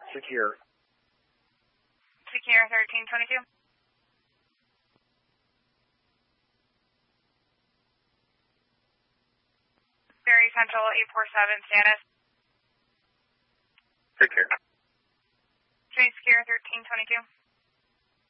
Secure. Secure 1322. Ferry Central 847 status. Secure. Train Secure 1322.